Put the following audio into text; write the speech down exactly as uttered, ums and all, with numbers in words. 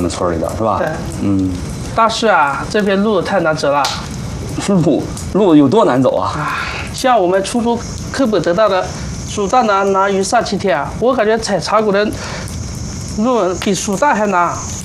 们村里的是吧？ 对， 嗯， 但是啊，这边路太难走了。 路路有多难走啊？ 像我们初中课本得到的“蜀大难，难于上青天”啊，我感觉采茶果的路比蜀大还难。